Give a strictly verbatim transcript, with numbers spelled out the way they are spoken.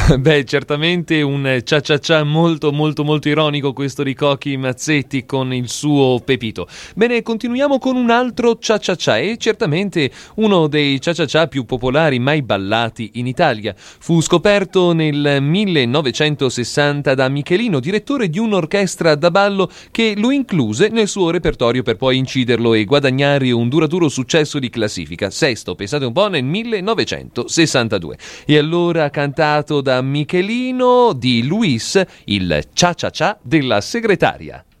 Beh, certamente un cia cia cia molto molto molto ironico questo di Cochi Mazzetti con il suo Pepito. Bene, continuiamo con un altro cia cia cia e certamente uno dei cia cia cia più popolari mai ballati in Italia. Fu scoperto nel millenovecentosessanta da Michelino, direttore di un'orchestra da ballo che lo incluse nel suo repertorio per poi inciderlo e guadagnare un duraturo successo di classifica, sesto, pensate un po', nel millenovecentosessantadue. E allora, cantato da Michelino, di Luis, il Cia Cia Cia della segretaria.